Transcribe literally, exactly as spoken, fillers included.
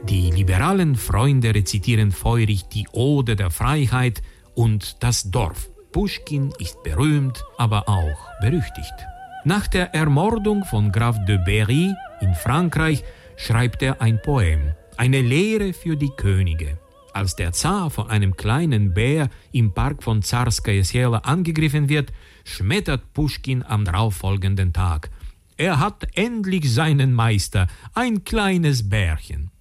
Die liberalen Freunde rezitieren feurig die Ode der Freiheit und das Dorf. Puschkin ist berühmt, aber auch berüchtigt. Nach der Ermordung von Graf de Berry in Frankreich schreibt er ein Poem, eine Lehre für die Könige. Als der Zar von einem kleinen Bär im Park von Zarskaja Sela angegriffen wird, schmettert Puschkin am darauffolgenden Tag: Er hat endlich seinen Meister, ein kleines Bärchen.